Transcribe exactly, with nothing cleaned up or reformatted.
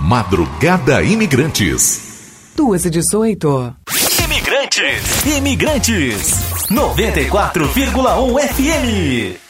Madrugada Imigrantes. Duas e dezoito. Imigrantes, Imigrantes, noventa e quatro vírgula um F M.